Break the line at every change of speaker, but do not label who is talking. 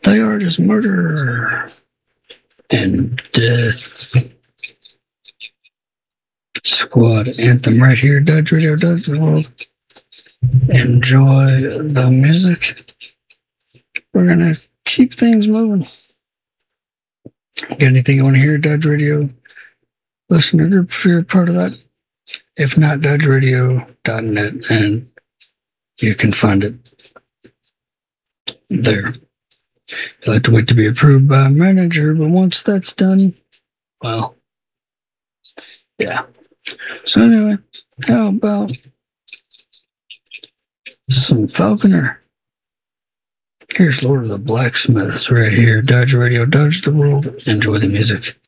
They Art is Murder and Death. Squad Anthem right here. Dodge Radio, Dodge the World. Enjoy the music. We're going to keep things moving. Got anything you want to hear, Dodge Radio? Listener group, if you're a part of that. If not, dodgeradio.net, and you can find it there. You'll have to wait to be approved by a manager, but once that's done, well, yeah. So anyway, how about some Falconer? Here's Lord of the Blacksmiths right here. Dodge Radio, Dodge the World. Enjoy the music.